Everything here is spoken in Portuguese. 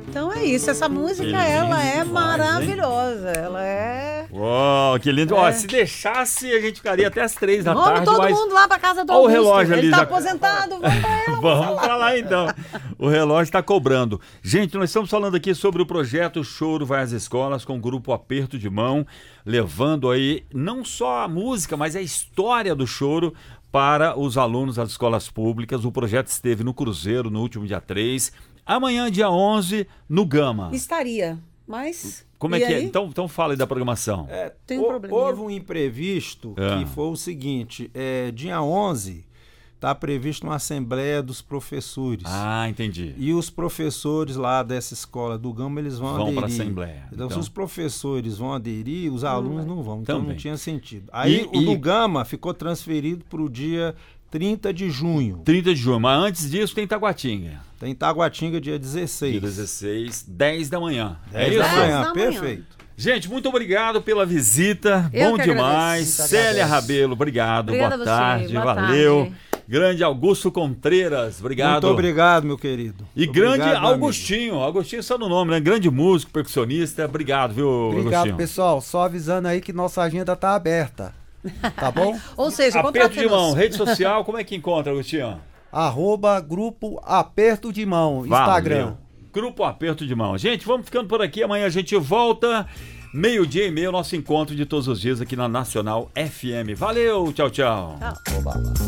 Então é isso, essa música, Que ela lindo é demais, maravilhosa, ela é... Uau, que lindo. Ó, se deixasse, a gente ficaria até as 3 da Vamos tarde, todo mas... mundo lá pra casa do Ó o Augusto. relógio ali Ele tá já. aposentado, vamos pra ela. Vamos pra lá então. O relógio está cobrando. Gente, nós estamos falando aqui sobre o projeto Choro Vai às Escolas com o grupo Aperto de Mão, levando aí não só a música, mas a história do choro para os alunos das escolas públicas. O projeto esteve no Cruzeiro no último dia 3. Amanhã, dia 11, no Gama. Estaria, mas... Como é e que é? aí? Então fala aí da programação. Tem um probleminha. Houve um imprevisto que foi o seguinte, dia 11 está previsto uma assembleia dos professores. Ah, entendi. E os professores lá dessa escola do Gama, eles vão aderir. Vão para a assembleia. Então, se os professores vão aderir, os alunos não vão. Então, Também. não tinha sentido. Aí, o do Gama ficou transferido para o dia 30 de junho. 30 de junho, mas antes disso tem Taguatinga. Tem Taguatinga dia 16. Dia 16, 10 da manhã. 10 é da isso? manhã, perfeito. Gente, muito obrigado pela visita. Eu Bom que demais. agradeço. Célia Rabelo, obrigado. Obrigada Boa a você. tarde, Boa valeu. tarde. Grande Augusto Contreiras, obrigado. Muito obrigado, meu querido. E Muito grande obrigado, meu Augustinho. Augustinho só no nome, né? Grande músico, percussionista. Obrigado, viu, Obrigado, Augustinho? pessoal. Só avisando aí que nossa agenda tá aberta. Tá bom? Ou seja, Aperto de contrate-nos. mão, rede social, como é que encontra, Augustinho? @grupo Aperto de Mão, Instagram. Valeu. Grupo Aperto de Mão. Gente, vamos ficando por aqui. Amanhã a gente volta. 12:30, nosso encontro de todos os dias aqui na Nacional FM. Valeu, tchau, tchau. Tchau. Oba.